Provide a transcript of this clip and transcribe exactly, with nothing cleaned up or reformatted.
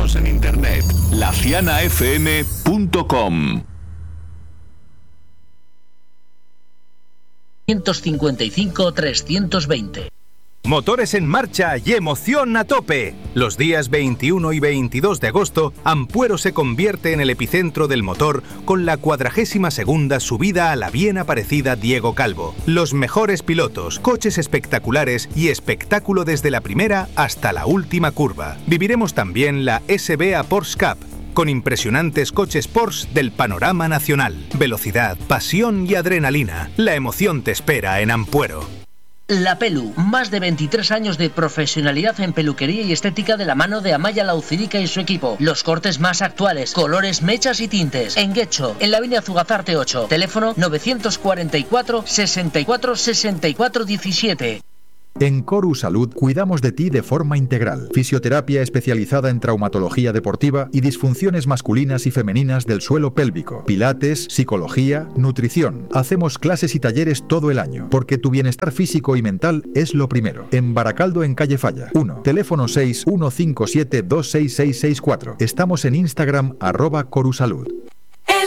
Síguenos en internet, la ciana f m punto com. cincuenta y cinco trescientos veinte. Motores en marcha y emoción a tope. Los días veintiuno y veintidós de agosto, Ampuero se convierte en el epicentro del motor con la cuadragésima segunda subida a la bien aparecida Diego Calvo. Los mejores pilotos, coches espectaculares y espectáculo desde la primera hasta la última curva. Viviremos también la S B A Porsche Cup, con impresionantes coches Porsche del panorama nacional. Velocidad, pasión y adrenalina. La emoción te espera en Ampuero. La Pelu, más de veintitrés años de profesionalidad en peluquería y estética de la mano de Amaya Laucirica y su equipo. Los cortes más actuales, colores, mechas y tintes. En Guecho, en la avenida Zugazarte ocho. Teléfono novecientos cuarenta y cuatro, sesenta y cuatro, sesenta y cuatro diecisiete. En Coru Salud cuidamos de ti de forma integral. Fisioterapia especializada en traumatología deportiva y disfunciones masculinas y femeninas del suelo pélvico. Pilates, psicología, nutrición. Hacemos clases y talleres todo el año, porque tu bienestar físico y mental es lo primero. En Baracaldo, en calle Falla. uno. Teléfono seis uno cinco siete dos seis seis seis cuatro. Estamos en Instagram, arroba Corusalud.